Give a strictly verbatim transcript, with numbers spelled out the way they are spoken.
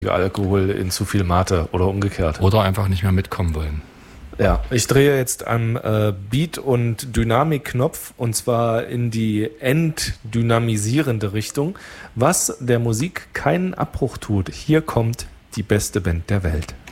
Alkohol in zu viel Mate oder umgekehrt. Oder einfach nicht mehr mitkommen wollen. Ja, ich drehe jetzt am äh, Beat- und Dynamikknopf und zwar in die entdynamisierende Richtung, was der Musik keinen Abbruch tut. Hier kommt die beste Band der Welt.